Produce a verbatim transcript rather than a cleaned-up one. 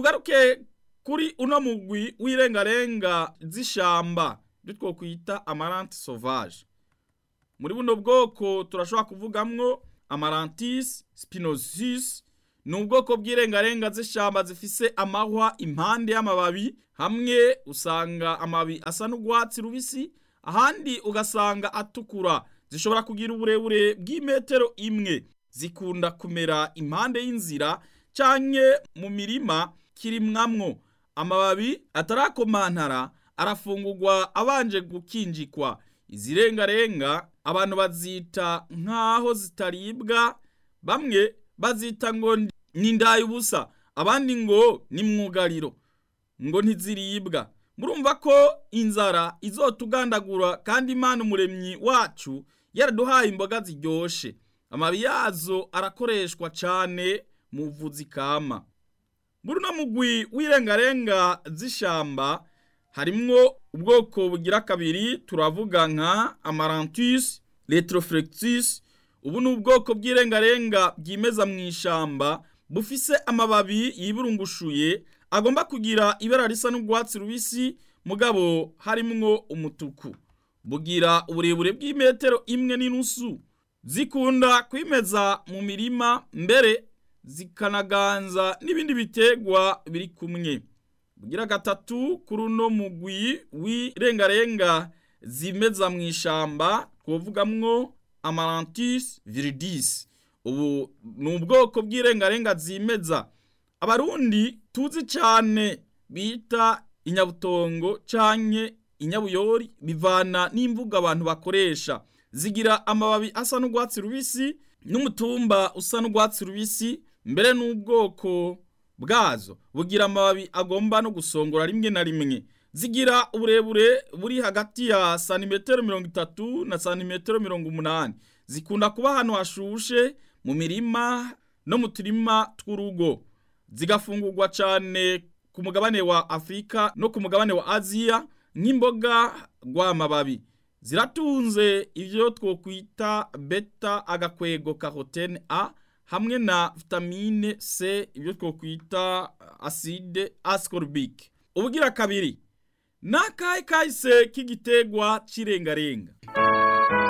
tugaruke kuri uno mugwi w'irengarenga z'ishamba bitwo kwita amaranti sauvage. Muri buno bwoko turashobora kuvugamwo amarantis spinosus, ni ubwoko bw'irengarenga z'ishamba zifise amahwa impande y'amababi, hamwe usanga amababi asa n'urwatsi rubisi, ahandi ugasanga atukura. Zishobora kugira uburebure bw'imetero imwe, zikunda kumera impande y'inzira canke mu mirima kirimwamwo. Amababi atarakomantara arafungurwa abanje gukinjikwa. Izi rengarenga abantu bazita nkaho zitaribwa, bamwe bazita ngo ni ndayubusa, abandi ngo ni mwugariro, ngo ntiziribwa. Murumva ko inzara izotugandagura, kandi Imana umuremyi wacu yaraduhaye imboga ziryoshe. Amababi yazo arakoreshwa cane mu buvuzi kama. Muri no mugwi w'irengarenga z'ishamba harimwo ubwoko bugira kabiri, turavuga nka amaranthus retroflexus. Ubu ni ubwoko bw'irengarenga bwimeza mu ishamba, bufise amababi yiburungushuye agomba kugira ibara risa n'urwatsi rubisi, mugabo harimwo umutuku. Bugira uburebure bw'imetero imwe n'inusu. Zikunda kwimeza mu mirima, mbere zikanaganza n'ibindi bitegwa biri kumwe. Bugira gatatu kuri uno mugwi w'irengarenga zimeza mu ishamba, twovugamwo amaranthus viridis. Ubu ni ubwoko bw'irengarenga zimeza abarundi tuzi cyane bita inyabutongo canke inyabuyori, bivana n'imvugo abantu bakoresha. Zigira amababi asa n'urwatsi rubisi n'umutumba usa n'urwatsi rubisi, mbere n'ubwoko bwazo bugira amababi agomba no gusongora rimwe na rimwe. Zigira uburebure buri hagati ya santimetero mirongo itatu na santimetero mirongo umunani. Zikunda kuba ahantu hashushe mu mirima no mu turima tw'urugo. Zigafungurwa cane ku mugabane wa Afrika no ku mugabane wa Aziya nk'imboga rw'amababi. Ziratunze ivyo twokwita beta agakwego carotene A hamwe na vitamine C, ivyo twokwita acide ascorbic. Ubugira kabiri, nakahe kahise k'igitegwa c'irengarenga.